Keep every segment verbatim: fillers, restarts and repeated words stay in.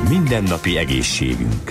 Mindennapi egészségünk.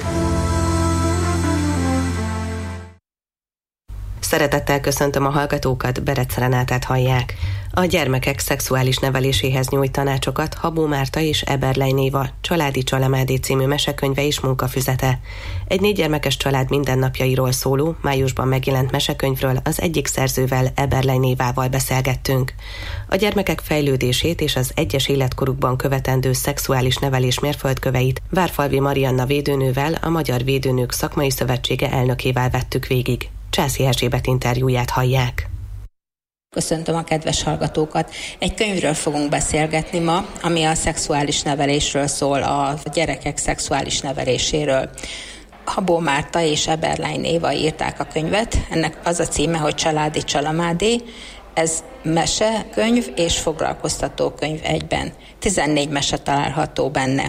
Szeretettel köszöntöm a hallgatókat, Berec Renátát hallják. A gyermekek szexuális neveléséhez nyújt tanácsokat Habó Márta és Eberlein Éva Családi Csalamádé című mesekönyve és munkafüzete. Egy négy gyermekes család mindennapjairól szóló, májusban megjelent mesekönyvről az egyik szerzővel, Eberlein Évával beszélgettünk. A gyermekek fejlődését és az egyes életkorukban követendő szexuális nevelés mérföldköveit Várfalvi Marianna védőnővel, a Magyar Védőnők Szakmai Szövetsége elnökével vettük végig. Császi Erzsébet interjúját hallják. Köszöntöm a kedves hallgatókat. Egy könyvről fogunk beszélgetni ma, ami a szexuális nevelésről szól, a gyerekek szexuális neveléséről. Habó Márta és Eberlein Éva írták a könyvet. Ennek az a címe, hogy Családi Csalamádé. Ez mesekönyv és foglalkoztatókönyv egyben. tizennégy mese található benne.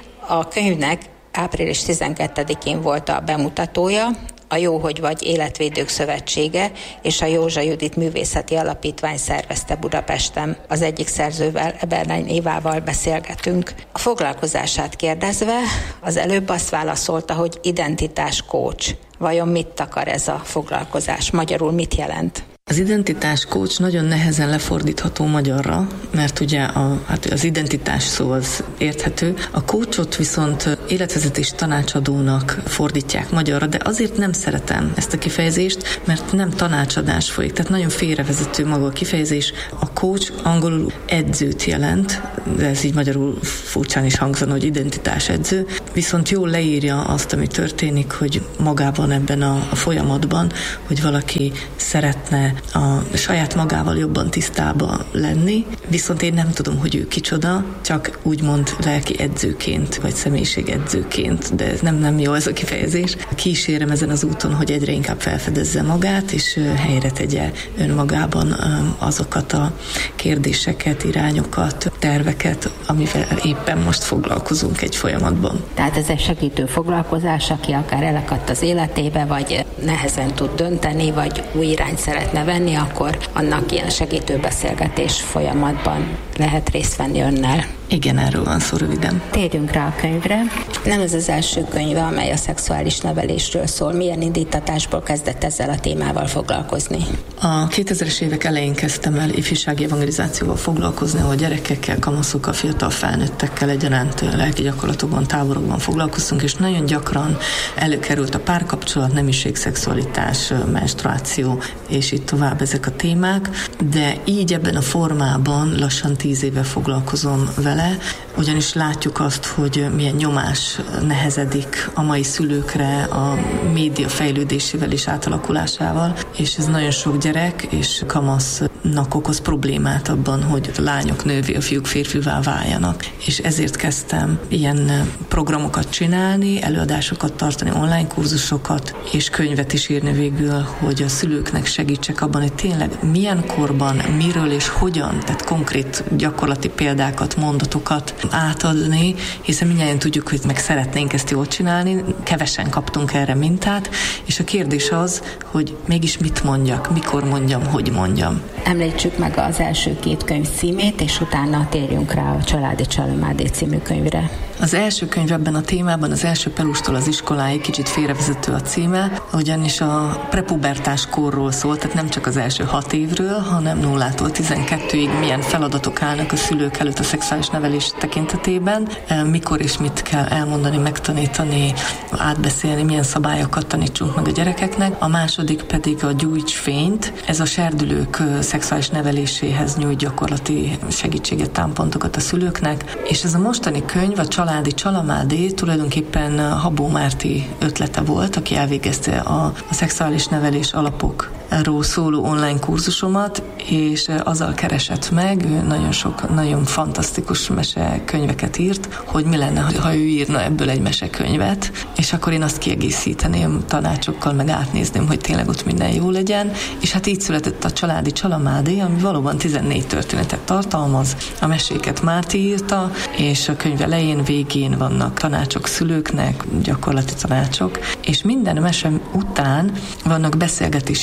A könyvnek április tizenkettedikén volt a bemutatója, a Jó, hogy vagy Életvédők Szövetsége és a Józsa Judit Művészeti Alapítvány szervezte Budapesten. Az egyik szerzővel, Eberlein Évával beszélgetünk. A foglalkozását kérdezve az előbb azt válaszolta, hogy identitás coach. Vajon mit akar ez a foglalkozás? Magyarul mit jelent? Az identitás coach nagyon nehezen lefordítható magyarra, mert ugye a, hát az identitás szó az érthető. A coachot viszont életvezetés tanácsadónak fordítják magyarra, de azért nem szeretem ezt a kifejezést, mert nem tanácsadás folyik, tehát nagyon félrevezető maga a kifejezés. A coach angolul edzőt jelent, de ez így magyarul furcsán is hangzana, hogy identitás edző, viszont jól leírja azt, ami történik, hogy magában ebben a, a folyamatban, hogy valaki szeretne a saját magával jobban tisztába lenni, viszont én nem tudom, hogy ő kicsoda, csak úgymond lelki edzőként, vagy személyiség edzőként, de ez nem, nem jó ez a kifejezés. Kísérem ezen az úton, hogy egyre inkább felfedezze magát, és helyre tegye önmagában azokat a kérdéseket, irányokat, terveket, amivel éppen most foglalkozunk egy folyamatban. Tehát ez egy segítő foglalkozás, aki akár elakadt az életébe, vagy nehezen tud dönteni, vagy új irányt szeretne venni, akkor annak ilyen segítő beszélgetés folyamatban lehet részt venni önnel. Igen, erről van szó röviden. Térjünk rá a könyvre. Nem ez az első könyve, amely a szexuális nevelésről szól. Milyen indítatásból kezdett ezzel a témával foglalkozni? A kétezres évek elején kezdtem el ifjúsági evangelizációval foglalkozni, ahol gyerekekkel, kamaszokkal, fiatal felnőttekkel egyaránt lelki gyakorlatokban, táborokban foglalkoztunk, és nagyon gyakran előkerült a párkapcsolat, nemiség, szexualitás, menstruáció, és így tovább ezek a témák, de így ebben a formában lassan tíz éve foglalkozom vele, ugyanis látjuk azt, hogy milyen nyomás nehezedik a mai szülőkre a média fejlődésével és átalakulásával, és ez nagyon sok gyerek és kamasznak okoz problémát abban, hogy a lányok nővé, a fiúk férfivá váljanak. És ezért kezdtem ilyen programokat csinálni, előadásokat tartani, online kurzusokat, és könyvet is írni végül, hogy a szülőknek segítsek abban, hogy tényleg milyen korban, miről és hogyan, tehát konkrét gyakorlati példákat, mondatokat átadni, hiszen mindjárt tudjuk, hogy meg szeretnénk ezt jól csinálni, kevesen kaptunk erre mintát, és a kérdés az, hogy mégis mit mondjak, mikor mondjam, hogy mondjam. Említsük meg az első két könyv címét, és utána térjünk rá a Családi Csalamádé című könyvre. Az első könyv ebben a témában, az első pelustól az iskoláig, kicsit félrevezető a címe, ugyanis a prepubertás korról szól, tehát nem csak az első hat évről, hanem nullától tizenkettőig milyen feladatok állnak a szülők előtt a szexuális nevelés tekintetében, mikor és mit kell elmondani, megtanítani, átbeszélni, milyen szabályokat tanítsunk meg a gyerekeknek. A második pedig a Gyújts fényt, ez a serdülők szexuális neveléséhez nyújt gyakorlati segítséget, támpontokat a szülőknek, és ez a mostani könyv, a Családi Csalamádé tulajdonképpen Habó Márti ötlete volt, aki elvégezte a, a szexuális nevelés alapokról szóló online kurzusomat, és azzal keresett meg, ő nagyon sok, nagyon fantasztikus mesekönyveket írt, hogy mi lenne, ha ő írna ebből egy mesekönyvet, és akkor én azt kiegészíteném tanácsokkal, meg átnézném, hogy tényleg ott minden jó legyen, és hát így született a Családi Csalamádé, ami valóban tizennégy történetet tartalmaz. A meséket Márti írta, és a könyv elején, végén vannak tanácsok szülőknek, gyakorlati tanácsok, és minden mese után vannak beszélgetésindító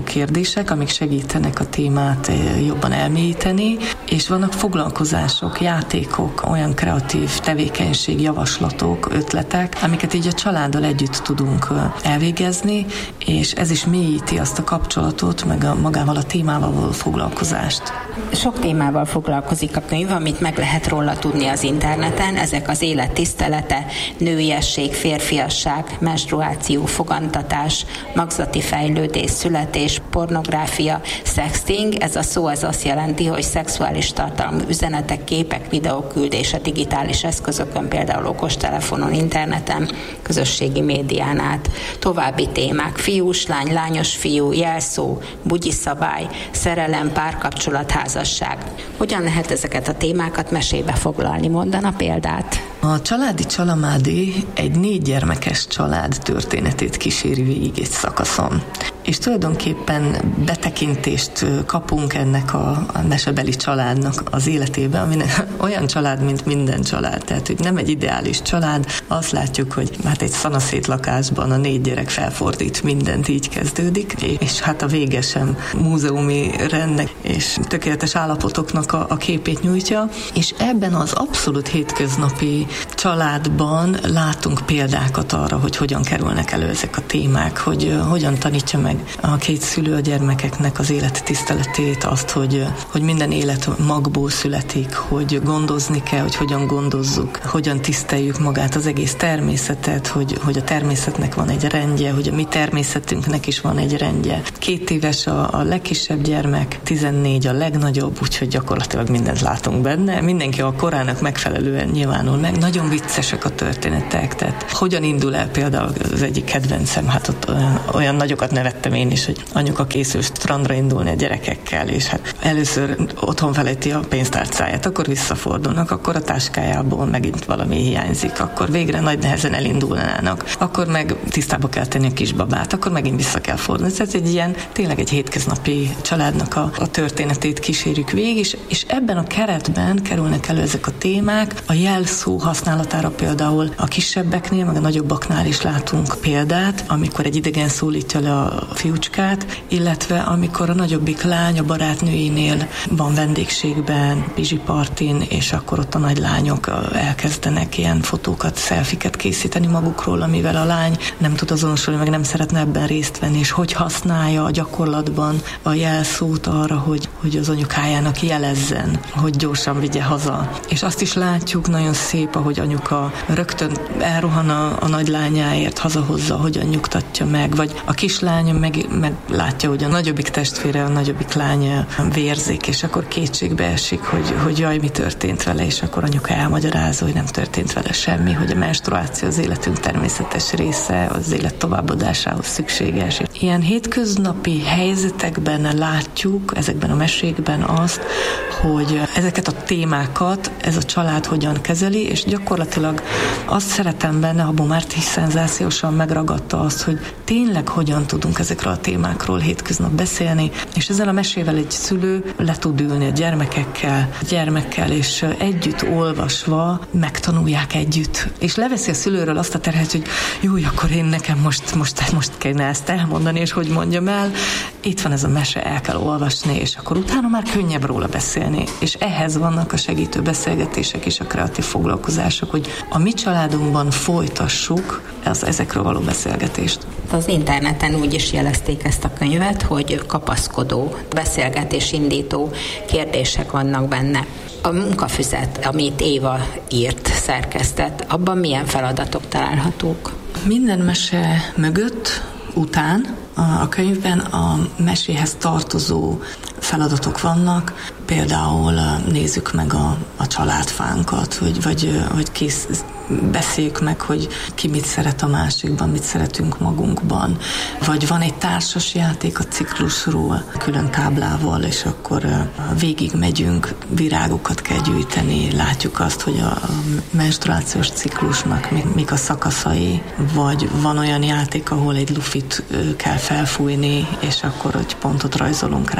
megnyitó kérdések, amik segítenek a témát jobban elmélyíteni, és vannak foglalkozások, játékok, olyan kreatív tevékenység, javaslatok, ötletek, amiket így a családdal együtt tudunk elvégezni, és ez is mélyíti azt a kapcsolatot, meg a magával a témával való foglalkozást. Sok témával foglalkozik a könyv, amit meg lehet róla tudni az interneten. Ezek az élet tisztelete, nőiesség, férfiasság, menstruáció, fogantatás, magzati fejlődés, születés, pornográfia, sexting. Ez a szó az azt jelenti, hogy szexuális tartalmú üzenetek, képek, videók küldése digitális eszközökön, például okostelefonon, interneten, közösségi médián át. További témák: fiús lány, lányos fiú, jelszó, bugyiszabály, szerelem, párkapcsolat, házasság. Hogyan lehet ezeket a témákat mesébe foglalni? Mondana példát? A Családi Csalamádi egy négy gyermekes család történetét kíséri végig egy szakaszon. És tulajdonképpen betekintést kapunk ennek a, a mesebeli családnak az életébe, ami olyan család, mint minden család. Tehát, hogy nem egy ideális család. Azt látjuk, hogy hát egy szanaszét lakásban a négy gyerek felfordít mindent, így kezdődik, és hát a vége sem múzeumi rendnek és tökéletes állapotoknak a, a képét nyújtja. És ebben az abszolút hétköznapi családban látunk példákat arra, hogy hogyan kerülnek elő ezek a témák, hogy hogyan tanítja meg a két szülő a gyermekeknek az élet tiszteletét, azt, hogy, hogy minden élet magból születik, hogy gondozni kell, hogy hogyan gondozzuk, hogyan tiszteljük magát, az egész természetet, hogy, hogy a természetnek van egy rendje, hogy a mi természetünknek is van egy rendje. Két éves a, a legkisebb gyermek, tizennégy a legnagyobb, úgyhogy gyakorlatilag mindent látunk benne. Mindenki a korának megfelelően nyilvánul meg. Nagyon viccesek a történetek, tehát hogyan indul el például az egyik kedvencem, hát ott olyan, olyan nagyokat nevettem én is, hogy anyuka készül strandra indulni a gyerekekkel, és hát először otthon felejti a pénztárcáját, akkor visszafordulnak, akkor a táskájából megint valami hiányzik, akkor végre nagy nehezen elindulnának, akkor meg tisztába kell tenni a kisbabát, akkor megint vissza kell fordulni. Ez egy ilyen, tényleg egy hétköznapi családnak a, a történetét kísérjük végig, és, és ebben a keretben kerülnek elő ezek a témák. A jelszó használatára például a kisebbeknél, meg a nagyobbaknál is látunk példát, amikor egy idegen szólítja le a fiúcskát, illetve amikor a nagyobbik lány a barátnőinél van vendégségben, pizsipartin, és akkor ott a nagy lányok elkezdenek ilyen fotókat, szelfiket készíteni magukról, amivel a lány nem tud azonosulni, meg nem szeretne ebben részt venni, és hogy használja a gyakorlatban a jelszót arra, hogy, hogy az anyukájának jelezzen, hogy gyorsan vigye haza. És azt is látjuk, nagyon szép, ahogy anyuka rögtön elrohan a, a nagy lányáért, hazahozza, hogyan nyugtatja meg, vagy a kislánya meg, meg látja, hogy a nagyobbik testvére, a nagyobbik lánya vérzik, és akkor kétségbe esik, hogy, hogy jaj, mi történt vele, és akkor anyuka elmagyarázza, hogy nem történt vele semmi, hogy a menstruáció az életünk természetes része, az élet továbbadásához szükséges. Ilyen hétköznapi helyzetekben látjuk, ezekben a mesékben azt, hogy ezeket a témákat ez a család hogyan kezeli, és gyakorlatilag azt szeretem benne, Habó Márti szenzációsan megragadta azt, hogy tényleg hogyan tudunk ezekről a témákról hétköznap beszélni, és ezzel a mesével egy szülő le tud ülni a gyermekekkel, a gyermekkel, és együtt olvasva megtanulják együtt. És leveszi a szülőről azt a terhet, hogy jó, akkor én nekem most, most, most kellene ezt elmondani, és hogy mondjam el, itt van ez a mese, el kell olvasni, és akkor utána már könnyebb róla beszélni. És ehhez vannak a segítő beszélgetések és a kreatív foglalkozások, hogy a mi családunkban folytassuk az ezekről való beszélgetést. Az interneten úgy is jelezték ezt a könyvet, hogy kapaszkodó, beszélgetésindító kérdések vannak benne. A munkafüzet, amit Éva írt, szerkesztett, abban milyen feladatok találhatók? Minden mese mögött, után a könyvben a meséhez tartozó feladatok vannak, például nézzük meg a, a családfánkat, vagy, vagy, vagy kész, beszéljük meg, hogy ki mit szeret a másikban, mit szeretünk magunkban, vagy van egy társas játék a ciklusról, külön táblával, és akkor végig megyünk, virágokat kell gyűjteni, látjuk azt, hogy a menstruációs ciklusnak mik, mik a szakaszai, vagy van olyan játék, ahol egy lufit kell felfújni, és akkor egy pontot rajzolunk rá, és akkor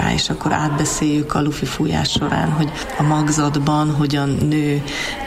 amikor átbeszéljük a lufi fújás során, hogy a magzatban hogyan nő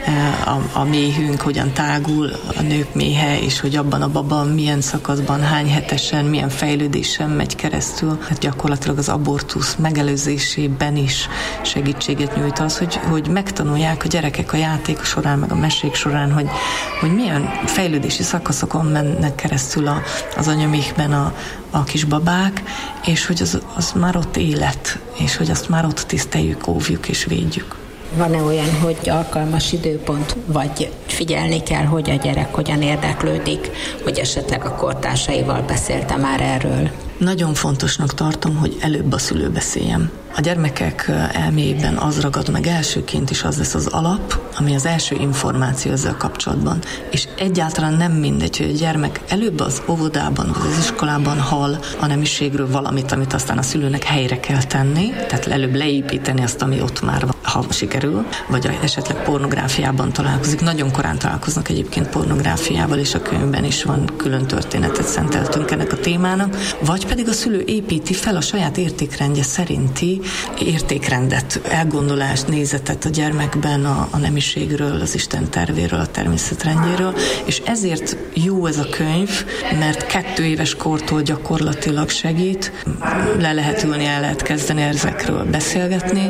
a, a méhünk, hogyan tágul a nők méhe, és hogy abban a baba milyen szakaszban, hány hetesen, milyen fejlődésen megy keresztül. Hát gyakorlatilag az abortusz megelőzésében is segítséget nyújt az, hogy, hogy megtanulják a gyerekek a játék során, meg a mesék során, hogy, hogy milyen fejlődési szakaszokon mennek keresztül a, az anyaméhben a, a kisbabák, és hogy az, az már ott élet, és hogy azt már ott tiszteljük, óvjuk és védjük. Van-e olyan, hogy alkalmas időpont, vagy figyelni kell, hogy a gyerek hogyan érdeklődik, hogy esetleg a kortársaival beszélte már erről? Nagyon fontosnak tartom, hogy előbb a szülő beszéljen. A gyermekek elméjében az ragad meg elsőként is, az lesz az alap, ami az első információ ezzel kapcsolatban. És egyáltalán nem mindegy, hogy a gyermek előbb az óvodában, vagy az iskolában hall a nemiségről valamit, amit aztán a szülőnek helyre kell tenni, tehát előbb leépíteni azt, ami ott már van, ha sikerül, vagy esetleg pornográfiában találkozik. Nagyon korán találkoznak egyébként pornográfiával, és a könyvben is van külön történetet szenteltünk ennek a témának, vagy pedig a szülő építi fel a saját értékrendje szerinti értékrendet, elgondolást, nézetet a gyermekben a, a nemiségről, az Isten tervéről, a természetrendjéről, és ezért jó ez a könyv, mert kettő éves kortól gyakorlatilag segít, le lehet ülni, el lehet kezdeni ezekről beszélgetni,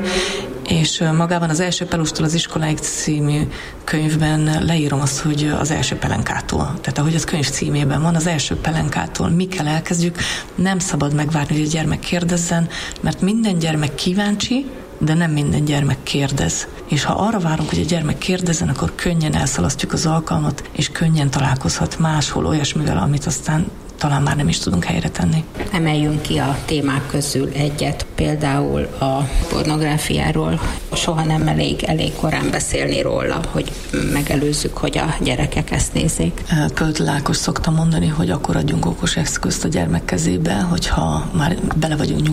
és magában az Első Pelustól az iskoláig című könyvben leírom azt, hogy az első pelenkától, tehát ahogy az könyv címében van, az első pelenkától mi kell elkezdjük, nem szabad megvárni, hogy a gyermek kérdezzen, mert minden gyermek kíváncsi, de nem minden gyermek kérdez. És ha arra várunk, hogy a gyermek kérdezzen, akkor könnyen elszalasztjuk az alkalmat, és könnyen találkozhat máshol olyasmivel, amit aztán talán már nem is tudunk helyre tenni. Emeljünk ki a témák közül egyet, például a pornográfiáról. Soha nem elég, elég korán beszélni róla, hogy megelőzzük, hogy a gyerekek ezt nézzék. Pöldl Ákos szokta mondani, hogy akkor adjunk okos eszközt a gyermek kezébe, hogyha már bele vagyunk